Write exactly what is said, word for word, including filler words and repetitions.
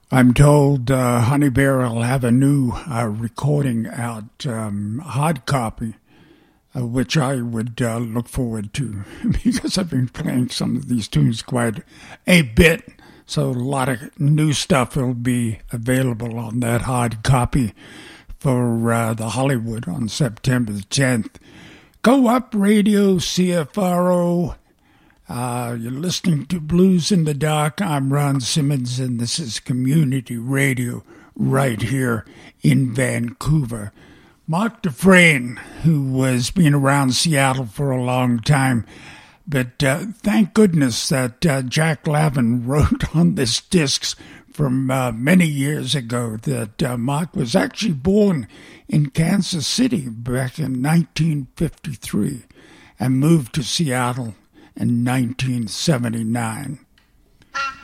I'm told uh, Honey Bear will have a new uh, recording out, um, hard copy, uh, which I would uh, look forward to because I've been playing some of these tunes quite a bit. So a lot of new stuff will be available on that hard copy for uh, the Hollywood on September the tenth. Go Up Radio, C F R O. Uh, you're listening to Blues in the Dark. I'm Ron Simmons, and this is Community Radio right here in Vancouver. Mark Dufresne, who has been around Seattle for a long time, but uh, thank goodness that uh, Jack Lavin wrote on this disc from uh, many years ago that uh, Mark was actually born in Kansas City back in nineteen fifty-three and moved to Seattle in nineteen seventy-nine.